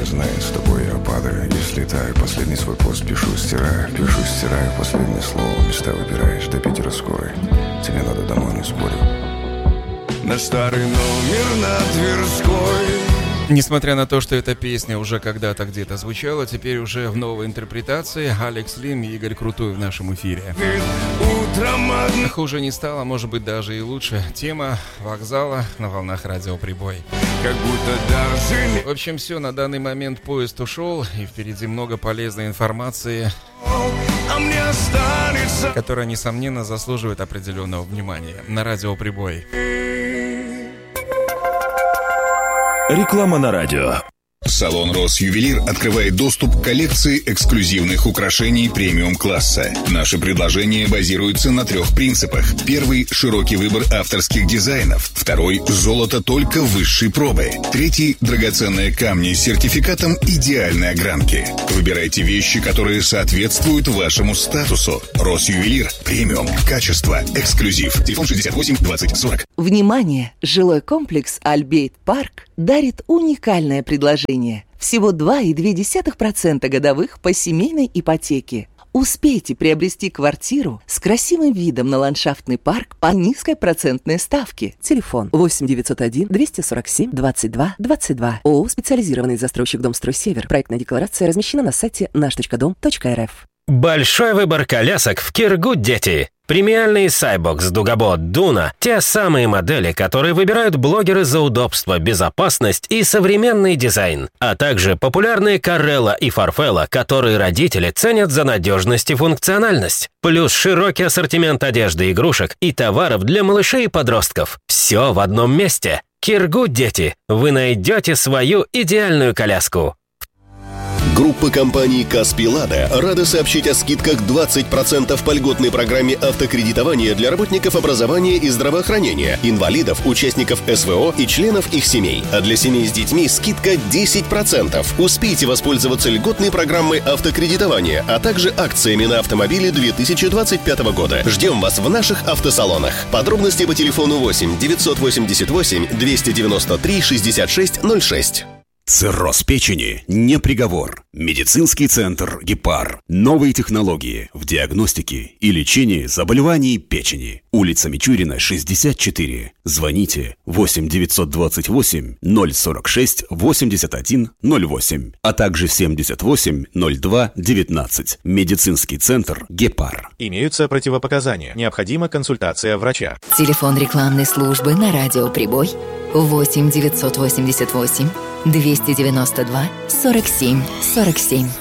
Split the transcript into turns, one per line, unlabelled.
знает, с тобой я падаю. Если летаю, последний свой пост пишу, стираю, последнее слово. Места выбираешь до Питерской. Тебе надо домой, не спорю. На старый номер на Тверской.
Несмотря на то, что эта песня уже когда-то где-то звучала, теперь уже в новой интерпретации. Алекс Лим и Игорь Крутой в нашем эфире. Хуже не стало, может быть, даже и лучше. Тема вокзала на волнах радио Прибой.
Как будто даже...
В общем, все, на данный момент поезд ушел, и впереди много полезной информации, которая, несомненно, заслуживает определенного внимания. На радио Прибой.
Реклама на радио.
Салон «Росювелир» открывает доступ к коллекции эксклюзивных украшений премиум-класса. Наши предложения базируются на 3 принципах. Первый – широкий выбор авторских дизайнов. Второй – золото только высшей пробы. Третий – драгоценные камни с сертификатом идеальной огранки. Выбирайте вещи, которые соответствуют вашему статусу. «Росювелир» – премиум, качество, эксклюзив. Телефон 68 20 40.
Внимание! Жилой комплекс «Альбейт Парк» дарит уникальное предложение. Всего 2,2% годовых по семейной ипотеке. Успейте приобрести квартиру с красивым видом на ландшафтный парк по низкой процентной ставке. Телефон 8 901 247 22 22. ООО «Специализированный застройщик Домстройсевер». Проектная декларация размещена на сайте наш.дом.рф.
Большой выбор колясок в Киргуд-Дети. Премиальные Cybox, Дугабот, Дуна – те самые модели, которые выбирают блогеры за удобство, безопасность и современный дизайн. А также популярные Карелла и Фарфелла, которые родители ценят за надежность и функциональность. Плюс широкий ассортимент одежды, игрушек и товаров для малышей и подростков. Все в одном месте. Киргуд-Дети. Вы найдете свою идеальную коляску.
Группа компаний «Каспий Лада» рада сообщить о скидках 20% по льготной программе автокредитования для работников образования и здравоохранения, инвалидов, участников СВО и членов их семей. А для семей с детьми скидка 10%. Успейте воспользоваться льготной программой автокредитования, а также акциями на автомобили 2025 года. Ждем вас в наших автосалонах. Подробности по телефону 8 988 293 66 06.
Цирроз печени не приговор. Медицинский центр «Гепар». Новые технологии в диагностике и лечении заболеваний печени. Улица Мичурина, 64. Звоните 8 928 046 81 08, а также 78 02 19. Медицинский центр «Гепар».
Имеются противопоказания. Необходима консультация врача.
Телефон рекламной службы на радио Прибой 8 988 292 47 47.